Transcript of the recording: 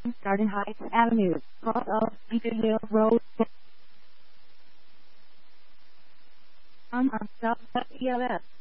Garden Heights Avenue, cross of Beacon Hill Road. On South ELS.